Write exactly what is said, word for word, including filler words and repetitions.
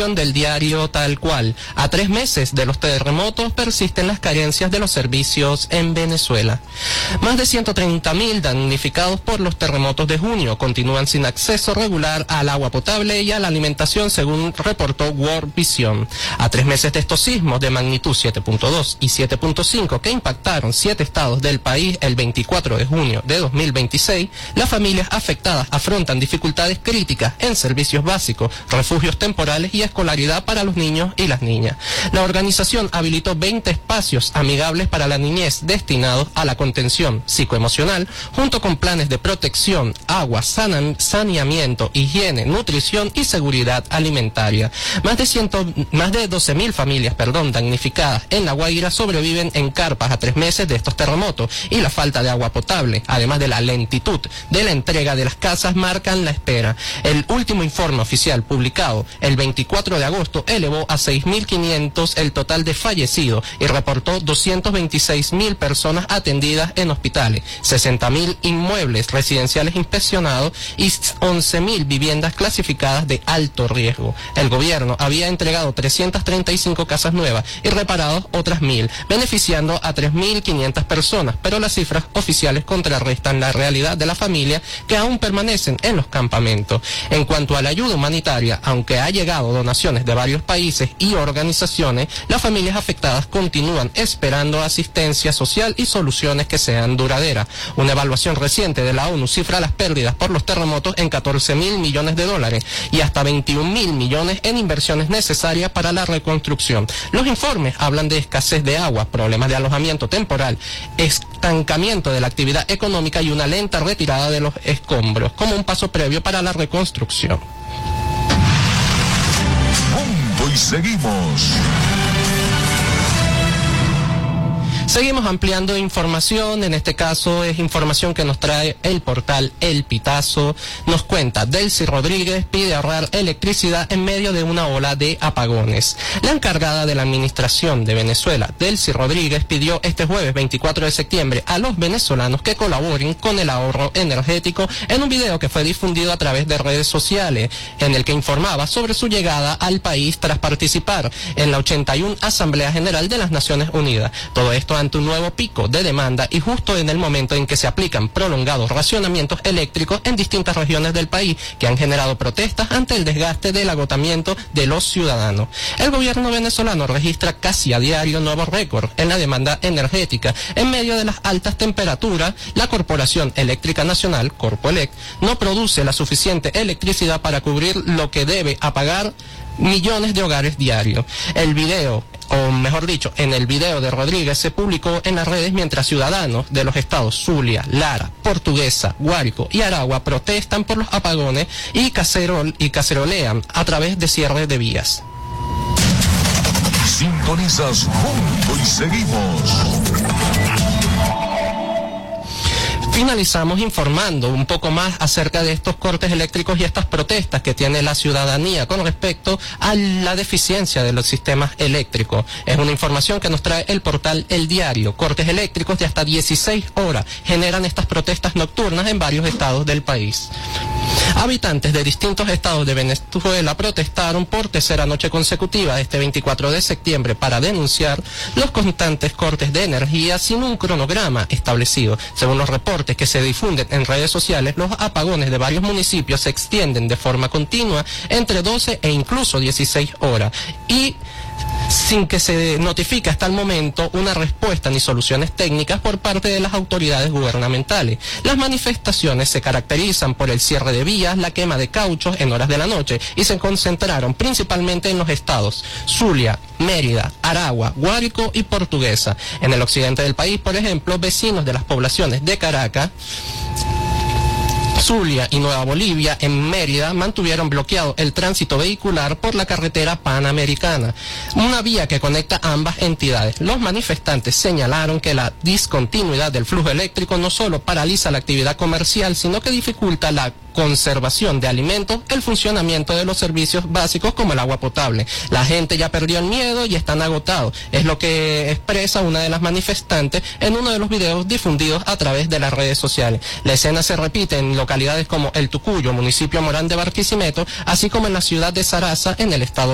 del diario Tal Cual. A tres meses de los terremotos persisten las carencias de los servicios en Venezuela. Más de ciento treinta mil damnificados por los terremotos de junio continúan sin acceso regular al agua potable y a la alimentación, según reportó World Vision. A tres meses de estos sismos de magnitud siete punto dos y siete punto cinco que impactaron siete estados del país el veinticuatro de junio de dos mil veintiséis, las familias afectadas afrontan dificultades críticas en servicios básicos, refugios temporales y escolaridad para los niños y las niñas. La organización habilitó veinte espacios amigables para la niñez destinados a la contención psicoemocional, junto con planes de protección, agua, sana, saneamiento, higiene, nutrición y seguridad alimentaria. Más de, ciento, más de doce mil familias perdón, damnificadas en La Guaira sobreviven en carpas a tres meses de estos terremotos, y la falta de agua potable, además de la lentitud de la entrega de las casas, marcan la espera. El último informe oficial publicado el veinticuatro de agosto elevó a seis mil quinientos el total de fallecidos y reportó doscientos veintiséis mil personas atendidas en hospitales, sesenta mil inmuebles residenciales inspeccionados y once mil viviendas clasificadas de alto riesgo. El gobierno había entregado trescientas treinta y cinco casas nuevas y reparado otras mil, beneficiando a tres mil quinientas personas, pero las cifras oficiales contrarrestan la realidad de la familia que aún permanecen en los campamentos. En cuanto a la ayuda humanitaria, aunque ha llegado donaciones de varios países y organizaciones, las familias afectadas continúan esperando asistencia social y soluciones que sean duraderas. Una evaluación reciente de la ONU cifra las pérdidas por los terremotos en catorce mil millones de dólares y hasta veintiún mil millones en inversiones necesarias para la reconstrucción. Los informes hablan de escasez de agua, problemas de alojamiento temporal, estancamiento de la actividad económica y una lenta retirada de los escombros como un paso previo para la reconstrucción. Y seguimos. Seguimos ampliando información, en este caso es información que nos trae el portal El Pitazo. Nos cuenta, Delcy Rodríguez pide ahorrar electricidad en medio de una ola de apagones. La encargada de la administración de Venezuela, Delcy Rodríguez, pidió este jueves veinticuatro de septiembre a los venezolanos que colaboren con el ahorro energético en un video que fue difundido a través de redes sociales, en el que informaba sobre su llegada al país tras participar en la ochenta y una Asamblea General de las Naciones Unidas. Todo esto ante un nuevo pico de demanda y justo en el momento en que se aplican prolongados racionamientos eléctricos en distintas regiones del país que han generado protestas ante el desgaste del agotamiento de los ciudadanos. El gobierno venezolano registra casi a diario nuevos récords en la demanda energética. En medio de las altas temperaturas, la Corporación Eléctrica Nacional, Corpoelec, no produce la suficiente electricidad para cubrir lo que debe apagar millones de hogares diarios. El video, o mejor dicho, en el video de Rodríguez se publicó en las redes mientras ciudadanos de los estados Zulia, Lara, Portuguesa, Guárico y Aragua protestan por los apagones y, cacerol, y cacerolean a través de cierres de vías. Sintonizas Juntos y Seguimos. Finalizamos informando un poco más acerca de estos cortes eléctricos y estas protestas que tiene la ciudadanía con respecto a la deficiencia de los sistemas eléctricos. Es una información que nos trae el portal El Diario. Cortes eléctricos de hasta dieciséis horas generan estas protestas nocturnas en varios estados del país. Habitantes de distintos estados de Venezuela protestaron por tercera noche consecutiva este veinticuatro de septiembre para denunciar los constantes cortes de energía sin un cronograma establecido. Según los reportes que se difunden en redes sociales, los apagones de varios municipios se extienden de forma continua entre doce e incluso dieciséis horas y sin que se notifique hasta el momento una respuesta ni soluciones técnicas por parte de las autoridades gubernamentales. Las manifestaciones se caracterizan por el cierre de vías, la quema de cauchos en horas de la noche y se concentraron principalmente en los estados Zulia, Mérida, Aragua, Guárico y Portuguesa. En el occidente del país, por ejemplo, vecinos de las poblaciones de Caracas, Zulia y Nueva Bolivia en Mérida mantuvieron bloqueado el tránsito vehicular por la carretera panamericana, una vía que conecta ambas entidades. Los manifestantes señalaron que la discontinuidad del flujo eléctrico no solo paraliza la actividad comercial, sino que dificulta la conservación de alimentos, el funcionamiento de los servicios básicos como el agua potable. La gente ya perdió el miedo y están agotados, es lo que expresa una de las manifestantes en uno de los videos difundidos a través de las redes sociales. La escena se repite en localidades como El Tucuyo, municipio Morán de Barquisimeto, así como en la ciudad de Saraza, en el estado